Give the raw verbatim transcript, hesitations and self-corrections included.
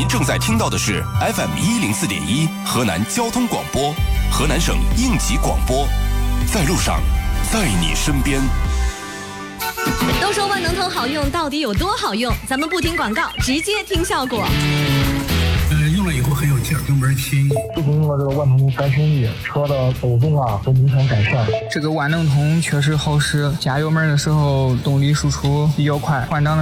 您正在听到的是 F M 一零四点一河南交通广播，河南省应急广播，在路上，在你身边。 都说万能通好用，到底有多好用？咱们不听广告，直接听效果。 呃，用了以后很有劲儿，油门轻。 自从用了这个万能通三升一，车的抖动啊都明显改善。 这个万能通确实好使，加油门的时候动力输出比较快，换挡的